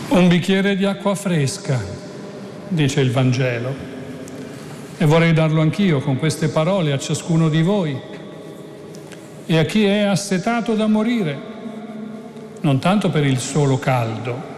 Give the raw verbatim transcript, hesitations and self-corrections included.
Un bicchiere di acqua fresca, dice il Vangelo, e vorrei darlo anch'io con queste parole a ciascuno di voi e a chi è assetato da morire, non tanto per il solo caldo,